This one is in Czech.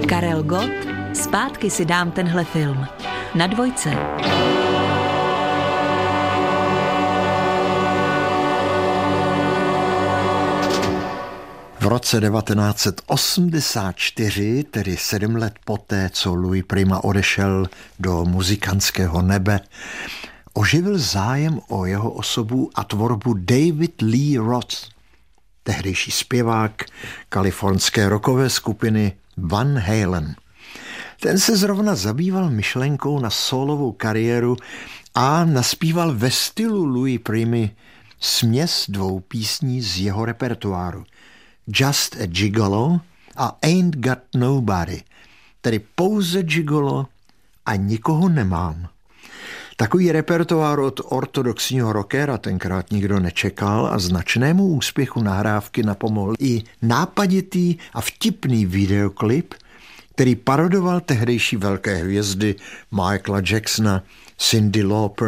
Karel Gott, Zpátky si dám tenhle film. Na Dvojce. V roce 1984, tedy 7 let poté, co Louis Prima odešel do muzikantského nebe, oživil zájem o jeho osobu a tvorbu David Lee Roth, tehdejší zpěvák kalifornské rockové skupiny Van Halen. Ten se zrovna zabýval myšlenkou na sólovou kariéru a naspíval ve stylu Louis Primy směs 2 písní z jeho repertoáru. Just a Gigolo a Ain't Got Nobody, tedy pouze gigolo a nikoho nemám. Takový repertoár od ortodoxního rockera tenkrát nikdo nečekal a značnému úspěchu nahrávky napomohl i nápaditý a vtipný videoklip, který parodoval tehdejší velké hvězdy Michaela Jacksona, Cyndi Lauper